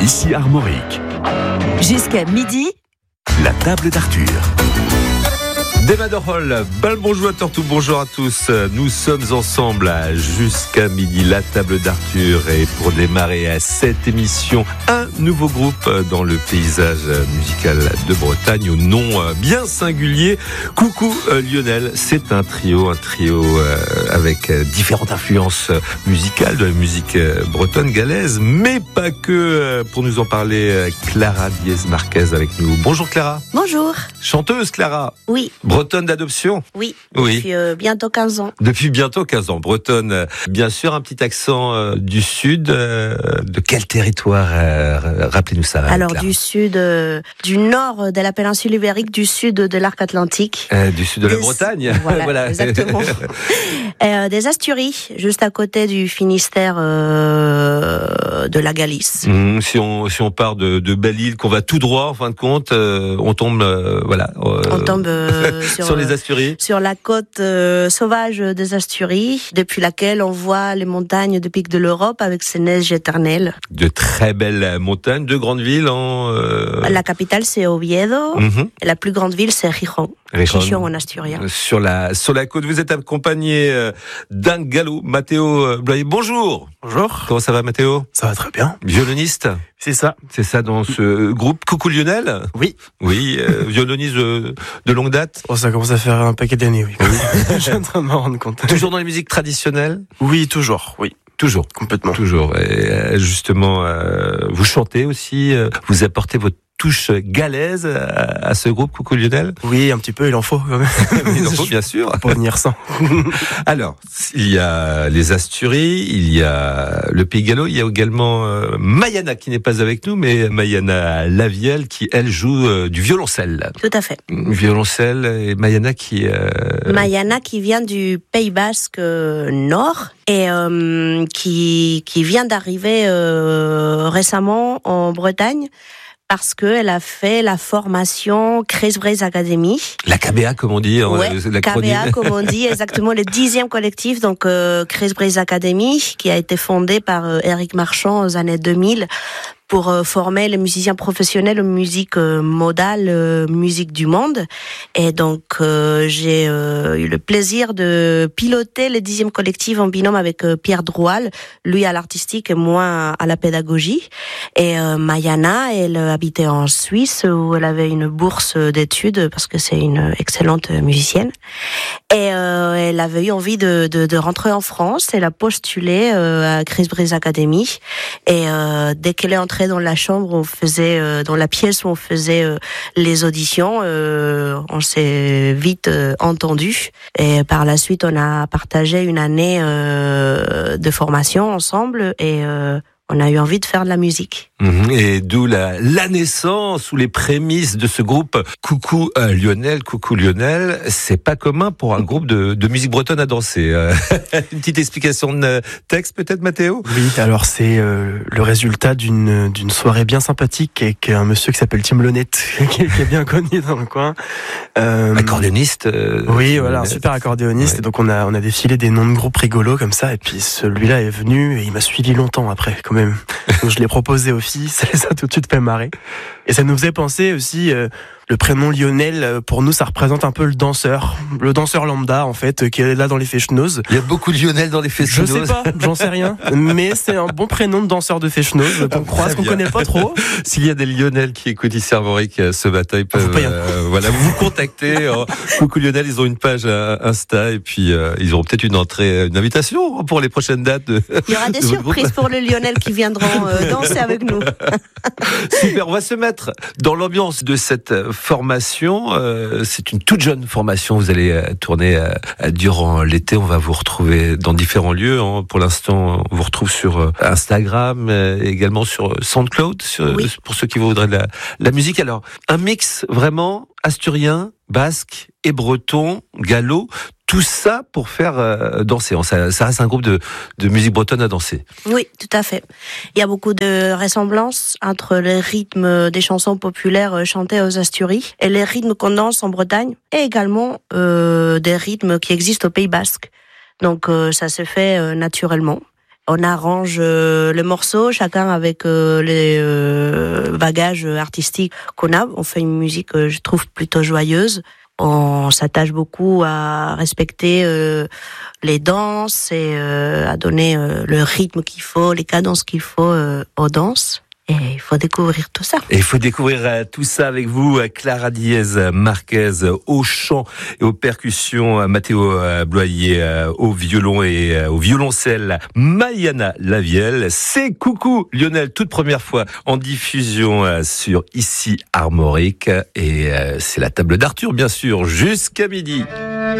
ici Armorique. Jusqu'à midi, La table d'Arthur. Demadorol, bonjour à Tortou, bonjour à tous. Nous sommes ensemble jusqu'à midi, la table d'Arthur. Et pour démarrer cette émission, un nouveau groupe dans le paysage musical de Bretagne au nom bien singulier. Coucou Lionel, c'est un trio avec différentes influences musicales de la musique bretonne galaise, mais pas que. Pour nous en parler, Clara Diez-Marquez avec nous. Bonjour Clara. bonjour. Chanteuse Clara. Oui, Bretonne d'adoption. oui, Oui. depuis bientôt 15 ans. Depuis bientôt 15 ans. Bretonne, bien sûr, un petit accent du sud. De quel territoire rappelez-nous ça. Alors Clara. du sud, du nord de la péninsule ibérique, du sud de l'arc atlantique. Du sud de la Des- Bretagne. Voilà, exactement. Des Asturies, juste à côté du Finistère de la Galice. Si on part de Belle-Île, qu'on va tout droit, en fin de compte, on tombe, On tombe sur les Asturies. sur la côte sauvage des Asturies, depuis laquelle on voit les montagnes de pic de l'Europe avec ses neiges éternelles. De très belles montagnes, de grandes villes en... La capitale, c'est Oviedo. Mhm. Et la plus grande ville, c'est Gijón. Gijón. Gijón en asturien. Sur la côte, vous êtes accompagné d'un galop, Mathéo Bloyer. Bonjour. Bonjour. Comment ça va, Mathéo? Ça va très bien. Violoniste. C'est ça. C'est ça dans ce groupe. Coucou Lionel. Oui. Oui, violoniste de longue date. Oh, ça commence à faire un paquet d'années, oui. Je suis en train de m'en rendre compte. Toujours dans les musiques traditionnelles. Oui, toujours. Oui, Toujours. complètement. Toujours. Et justement, vous chantez aussi. Vous apportez votre touche galaise à ce groupe. Coucou Lionel. Oui, un petit peu, il en faut quand même. Il en faut, bien sûr. Pour venir sans. Alors, il y a les Asturies, il y a le Pays Gallo, il y a également Mayana qui n'est pas avec nous, mais Mayana Lavielle qui, elle, joue du violoncelle. Tout à fait. Violoncelle et Mayana qui... Mayana qui vient du Pays Basque Nord et qui vient d'arriver récemment en Bretagne parce qu'elle a fait la formation Kreisbreis Academy. La KBA, comme on dit, Ouais, l'acronyme. KBA, comme on dit, exactement, le 10e collectif, donc Kreisbreis Academy, qui a été fondé par Eric Marchand aux années 2000 pour former les musiciens professionnels aux musiques modales, musique du monde. Et donc, j'ai eu le plaisir de piloter le 10e collectif en binôme avec Pierre Droual, lui à l'artistique et moi à la pédagogie. Et Mayana, elle habitait en Suisse où elle avait une bourse d'études parce que c'est une excellente musicienne. Et elle avait eu envie de rentrer en France. Elle a postulé à Kreisbreis Academy. Et dès qu'elle est entrée dans la chambre, on faisait dans la pièce où on faisait les auditions, on s'est vite entendu. Et par la suite, on a partagé une année de formation ensemble et on a eu envie de faire de la musique. Et d'où la naissance ou les prémices de ce groupe. Coucou Lionel, coucou Lionel. C'est pas commun pour un groupe de musique bretonne à danser. Une petite explication de texte peut-être, Mathéo? Oui, alors c'est le résultat d'une soirée bien sympathique avec un monsieur qui s'appelle Tim Lonette, qui est bien connu dans le coin. Accordéoniste. Oui, voilà, un super accordéoniste. Ouais. Et donc on a défilé des noms de groupes rigolos comme ça. Et puis celui-là est venu et il m'a suivi longtemps après, quand même. Donc je l'ai proposé aux filles, ça les a tout de suite fait marrer. Et ça nous faisait penser aussi, le prénom Lionel, pour nous, ça représente un peu le danseur lambda, en fait, qui est là dans les Feshnoz. Il y a beaucoup de Lionel dans les Je festivals. sais pas, j'en sais rien, mais c'est un bon prénom de danseur de Feshnoz qu'on croise, qu'on bien. connaît pas trop. S'il y a des Lionel qui écoutent ici Armorique ce matin, ils peuvent Faut pas y voilà, vous contacter. Coucou Lionel, ils ont une page Insta et puis ils auront peut-être une invitation pour les prochaines dates. Il y aura des de votre surprises pour les Lionel qui viendront danser avec nous. Super, on va se mettre dans l'ambiance de cette formation. C'est une toute jeune formation. Vous allez tourner durant l'été. On va vous retrouver dans différents lieux. Pour l'instant, on vous retrouve sur Instagram, également sur SoundCloud, Oui. pour ceux qui voudraient de la musique. Alors, un mix vraiment asturien, basque et breton, gallo. Tout ça pour faire danser. Ça reste un groupe de musique bretonne à danser. Oui, tout à fait. Il y a beaucoup de ressemblances entre les rythmes des chansons populaires chantées aux Asturies et les rythmes qu'on danse en Bretagne et également des rythmes qui existent au Pays Basque. Donc ça se fait naturellement. On arrange le morceau, chacun avec les bagages artistiques qu'on a. On fait une musique, je trouve, plutôt joyeuse. On s'attache beaucoup à respecter les danses et à donner le rythme qu'il faut, les cadences qu'il faut aux danses. Et il faut découvrir tout ça. Et il faut découvrir tout ça avec vous, Clara Diez-Marquez, au chant et aux percussions, Mathéo Bloyer au violon et au violoncelle, Mariana Lavielle. C'est Coucou Lionel, toute première fois en diffusion sur Ici Armorique. Et c'est la table d'Arthur, bien sûr, jusqu'à midi.